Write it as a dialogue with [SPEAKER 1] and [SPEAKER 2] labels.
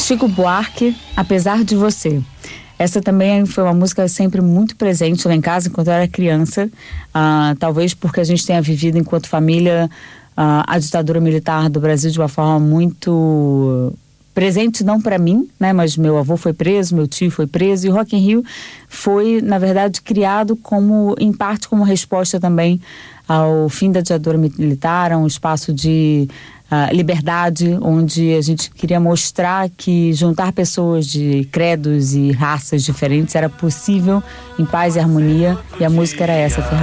[SPEAKER 1] Chico Buarque, Apesar de Você. Essa também foi uma música sempre muito presente lá em casa enquanto eu era criança, talvez porque a gente tenha vivido enquanto família a ditadura militar do Brasil de uma forma muito presente, não para mim, né, mas meu avô foi preso, meu tio foi preso, e o Rock in Rio foi, na verdade, criado em parte como resposta também ao fim da ditadura militar, um espaço de liberdade, onde a gente queria mostrar que juntar pessoas de credos e raças diferentes era possível em paz e harmonia, e a música era essa,